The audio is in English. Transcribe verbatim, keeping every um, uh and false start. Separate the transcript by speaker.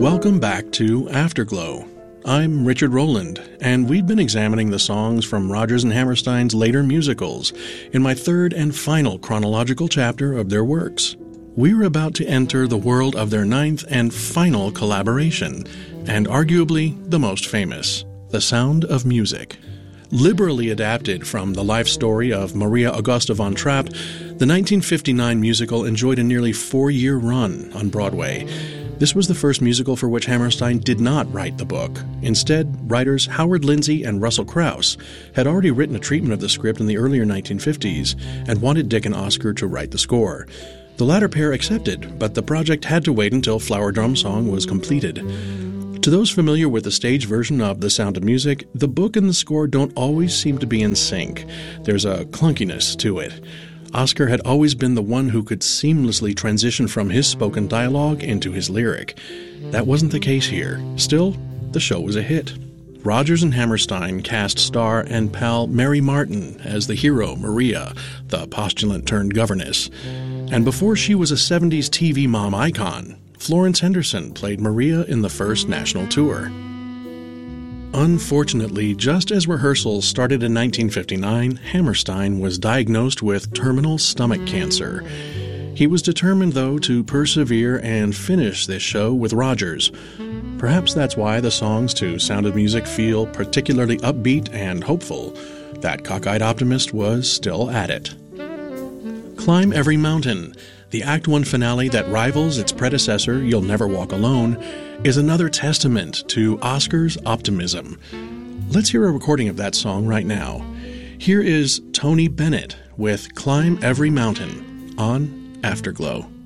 Speaker 1: Welcome back to Afterglow. I'm Richard Rowland, and we've been examining the songs from Rodgers and Hammerstein's later musicals in my third and final chronological chapter of their works. We're about to enter the world of their ninth and final collaboration, and arguably the most famous, The Sound of Music. Liberally adapted from the life story of Maria Augusta von Trapp, the nineteen fifty-nine musical enjoyed a nearly four-year run on Broadway. This was the first musical for which Hammerstein did not write the book. Instead, writers Howard Lindsay and Russell Krauss had already written a treatment of the script in the earlier nineteen fifties and wanted Dick and Oscar to write the score. The latter pair accepted, but the project had to wait until Flower Drum Song was completed. To those familiar with the stage version of The Sound of Music, the book and the score don't always seem to be in sync. There's a clunkiness to it. Oscar had always been the one who could seamlessly transition from his spoken dialogue into his lyric. That wasn't the case here. Still, the show was a hit. Rodgers and Hammerstein cast star and pal Mary Martin as the hero Maria, the postulant-turned-governess. And before she was a seventies T V mom icon, Florence Henderson played Maria in the first national tour. Unfortunately, just as rehearsals started in nineteen fifty-nine, Hammerstein was diagnosed with terminal stomach cancer. He was determined, though, to persevere and finish this show with Rodgers. Perhaps that's why the songs to Sound of Music feel particularly upbeat and hopeful. That cockeyed optimist was still at it. Climb Every Mountain, the Act One finale that rivals its predecessor, You'll Never Walk Alone, is another testament to Oscar's optimism. Let's hear a recording of that song right now. Here is Tony Bennett with Climb Every Mountain on Afterglow.